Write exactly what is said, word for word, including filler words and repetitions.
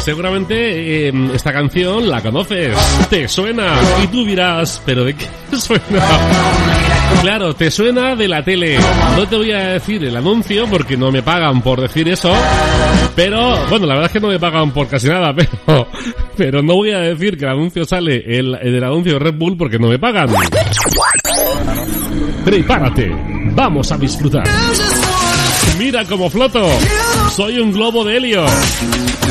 Seguramente eh, esta canción la conoces, te suena y tú dirás, ¿pero de qué suena? Claro, te suena de la tele. No te voy a decir el anuncio porque no me pagan por decir eso, pero bueno, la verdad es que no me pagan por casi nada, pero pero no voy a decir que el anuncio sale el, el anuncio de Red Bull porque no me pagan. Prepárate, vamos a disfrutar. Mira cómo floto, soy un globo de helio.